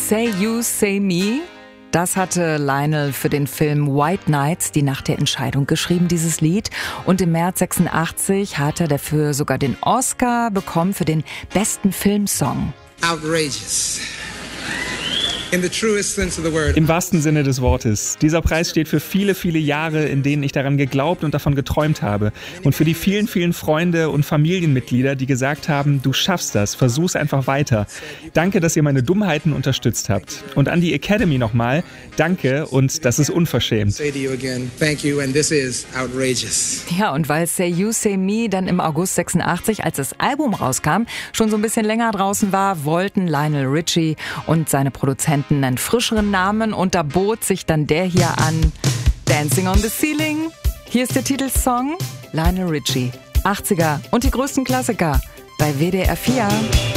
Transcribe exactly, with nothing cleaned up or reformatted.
Say You, Say Me. Das hatte Lionel für den Film White Nights, die Nacht der Entscheidung, geschrieben, dieses Lied. Und im März sechsundachtzig hat er dafür sogar den Oscar bekommen für den besten Filmsong. Outrageous. In the truest sense of the word. Im wahrsten Sinne des Wortes. Dieser Preis steht für viele, viele Jahre, in denen ich daran geglaubt und davon geträumt habe. Und für die vielen, vielen Freunde und Familienmitglieder, die gesagt haben, du schaffst das, versuch's einfach weiter. Danke, dass ihr meine Dummheiten unterstützt habt. Und an die Academy nochmal, danke und das ist unverschämt. Say to you again, thank you and this is outrageous. Ja, und weil Say You, Say Me dann im August sechsundachtzig, als das Album rauskam, schon so ein bisschen länger draußen war, wollten Lionel Richie und seine Produzenten einen frischeren Namen und da bot sich dann der hier an. Dancing on the Ceiling. Hier ist der Titelsong. Lionel Richie, achtziger und die größten Klassiker bei W D R vier.